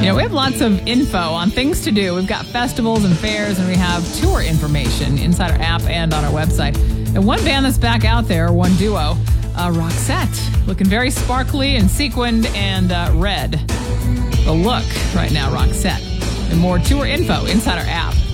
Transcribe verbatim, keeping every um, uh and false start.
You know, we have lots of info on things to do. We've got festivals and fairs, and we have tour information inside our app and on our website. And one band that's back out there, one duo, uh, Roxette, looking very sparkly and sequined and uh, red. The look right now, Roxette. And more tour info inside our app.